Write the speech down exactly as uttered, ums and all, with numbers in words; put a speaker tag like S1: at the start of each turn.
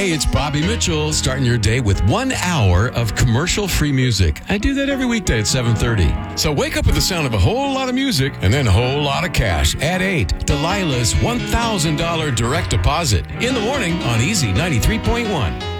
S1: Hey, it's Bobby Mitchell, starting your day with one hour of commercial-free music. I do that every weekday at seven thirty. So wake up with the sound of a whole lot of music and then a whole lot of cash. At eight, Delilah's one thousand dollars direct deposit. In the morning on Easy ninety-three point one.